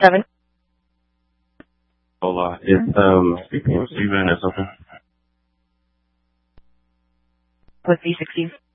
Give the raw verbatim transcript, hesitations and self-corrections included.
seven. Hola, it's um speaking with Steven or something. With V sixteen.